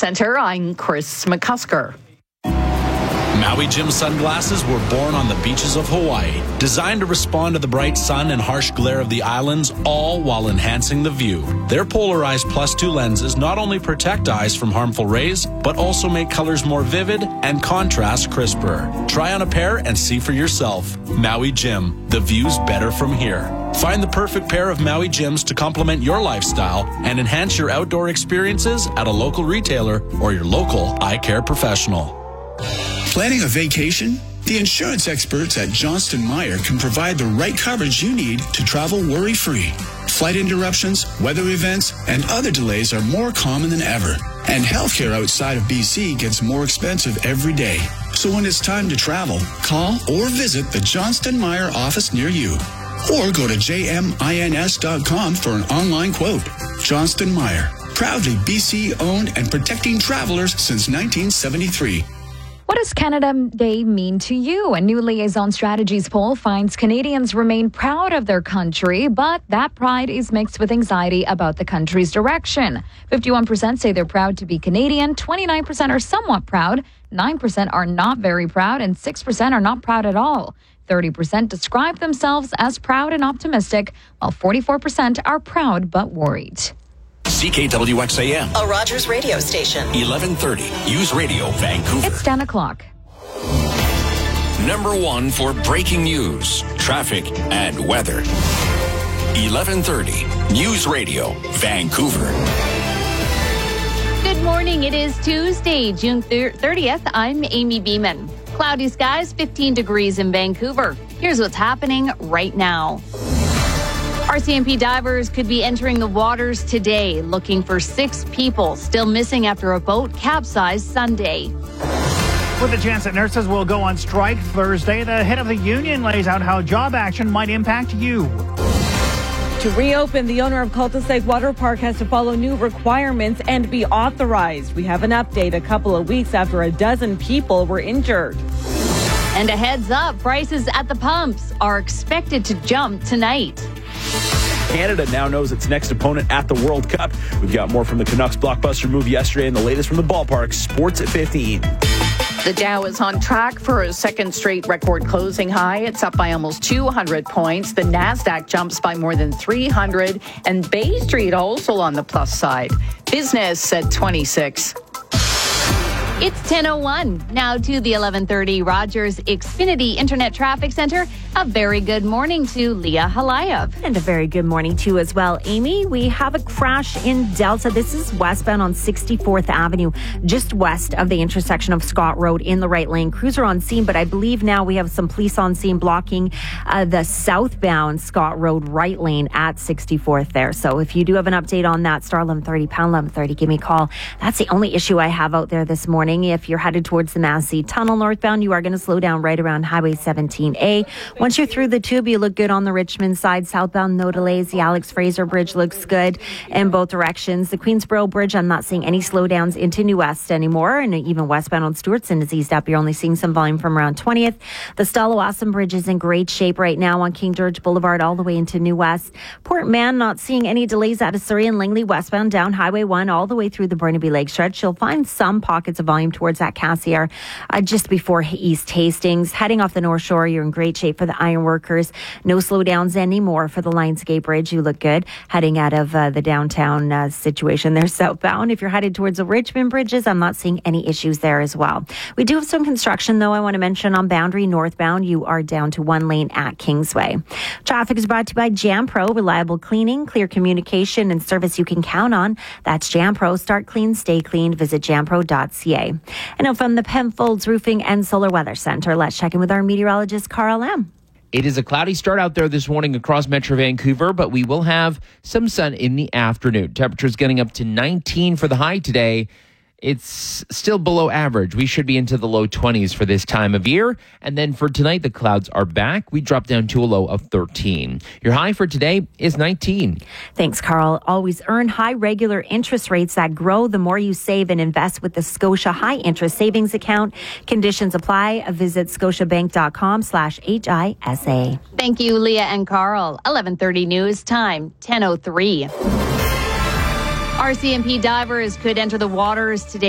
Center, I'm Chris McCusker. Maui Jim sunglasses were born on the beaches of Hawaii, designed to respond to the bright sun and harsh glare of the islands, all while enhancing the view. Their polarized +2 lenses not only protect eyes from harmful rays, but also make colors more vivid and contrast crisper. Try on a pair and see for yourself. Maui Jim, the view's better from here. Find the perfect pair of Maui Jims to complement your lifestyle and enhance your outdoor experiences at a local retailer or your local eye care professional. Planning a vacation? The insurance experts at Johnston Meyer can provide the right coverage you need to travel worry-free. Flight interruptions, weather events, and other delays are more common than ever. And healthcare outside of BC gets more expensive every day. So when it's time to travel, call or visit the Johnston Meyer office near you. Or go to jmins.com for an online quote. Johnston Meyer, proudly BC-owned and protecting travelers since 1973. What does Canada Day mean to you? A new Liaison Strategies poll finds Canadians remain proud of their country, but that pride is mixed with anxiety about the country's direction. 51% say they're proud to be Canadian, 29% are somewhat proud, 9% are not very proud, and 6% are not proud at all. 30% describe themselves as proud and optimistic, while 44% are proud but worried. CKWXAM, a Rogers radio station. 1130 News Radio, Vancouver. It's 10 o'clock. Number one for breaking news, traffic, and weather. 1130 News Radio, Vancouver. Good morning. It is Tuesday, June 30th. I'm Amy Beeman. Cloudy skies, 15 degrees in Vancouver. Here's what's happening right now. RCMP divers could be entering the waters today, looking for 6 people still missing after a boat capsized Sunday. With a chance that nurses will go on strike Thursday, the head of the union lays out how job action might impact you. To reopen, the owner of Cultus Lake Water Park has to follow new requirements and be authorized. We have an update a couple of weeks after a dozen people were injured. And a heads up, prices at the pumps are expected to jump tonight. Canada now knows its next opponent at the World Cup. We've got more from the Canucks blockbuster move yesterday and the latest from the ballpark. Sports at 15. The Dow is on track for a second straight record closing high. It's up by almost 200 points. The NASDAQ jumps by more than 300. And Bay Street also on the plus side. Business at 26. It's 10:01. Now to the 1130 Rogers Xfinity Internet Traffic Center. A very good morning to Leah Halayev. And a very good morning to you as well, Amy. We have a crash in Delta. This is westbound on 64th Avenue, just west of the intersection of Scott Road in the right lane. Cruiser on scene, but I believe now we have some police on scene blocking the southbound Scott Road right lane at 64th there. So if you do have an update on that, star 1130, pound 1130, give me a call. That's the only issue I have out there this morning. If you're headed towards the Massey Tunnel northbound, you are going to slow down right around Highway 17A. Once you're through the tube, you look good on the Richmond side. Southbound, no delays. The Alex Fraser Bridge looks good in both directions. The Queensboro Bridge, I'm not seeing any slowdowns into New West anymore. And even westbound on Stewartson is eased up. You're only seeing some volume from around 20th. The Stallawasam Bridge is in great shape right now on King George Boulevard all the way into New West. Port Mann, not seeing any delays out of Surrey and Langley westbound down Highway 1 all the way through the Burnaby Lake stretch. You'll find some pockets of volume towards that Cassiar just before East Hastings. Heading off the North Shore, you're in great shape for the ironworkers. No slowdowns anymore for the Lionsgate Bridge. You look good heading out of the downtown situation there southbound. If you're headed towards the Richmond bridges, I'm not seeing any issues there as well. We do have some construction, though, I want to mention on Boundary northbound. You are down to one lane at Kingsway. Traffic is brought to you by JamPro. Reliable cleaning, clear communication, and service you can count on. That's JamPro. Start clean, stay clean. Visit jampro.ca. And now from the Penfolds Roofing and Solar Weather Center, let's check in with our meteorologist, Carl M. It is a cloudy start out there this morning across Metro Vancouver, but we will have some sun in the afternoon. Temperatures getting up to 19 for the high today. It's still below average. We should be into the low 20s for this time of year. And then for tonight, the clouds are back. We drop down to a low of 13. Your high for today is 19. Thanks, Carl. Always earn high regular interest rates that grow the more you save and invest with the Scotia High Interest Savings Account. Conditions apply. Visit scotiabank.com/HISA. Thank you, Leah and Carl. 11:30 news time, 10:03. RCMP divers could enter the waters today.